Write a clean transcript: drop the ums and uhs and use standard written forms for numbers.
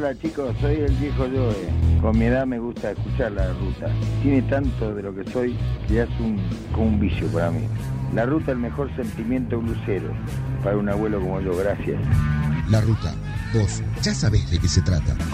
Hola chicos, soy el viejo Joe. Con mi edad me gusta escuchar La Ruta. Tiene tanto de lo que soy que ya es como un vicio para mí. La Ruta, el mejor sentimiento blusero para un abuelo como yo. Gracias. La Ruta, vos ya sabés de qué se trata.